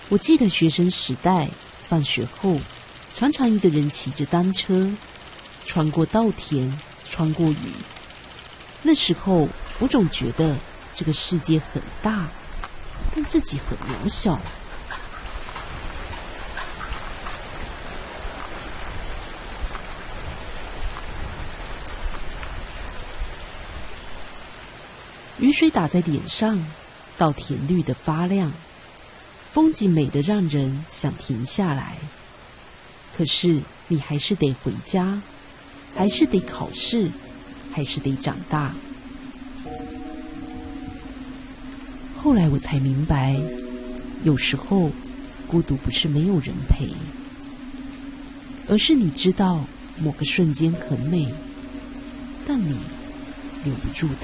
我记得学生时代，放学后常常一个人骑着单车，穿过稻田，穿过雨。那时候我总觉得这个世界很大，但自己很渺小。雨水打在脸上，稻田绿得发亮，风景美得让人想停下来。可是你还是得回家，还是得考试，还是得长大。后来我才明白，有时候孤独不是没有人陪，而是你知道某个瞬间很美，但你留不住的。